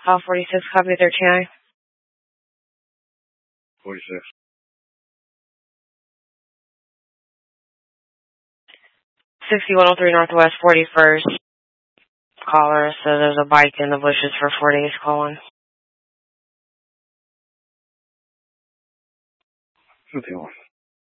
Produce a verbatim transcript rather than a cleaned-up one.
File forty-six, copy thirteen I. forty-six. sixty-one oh three Northwest forty-first. Caller, so there's a bike in the bushes for four days calling. fifty-one.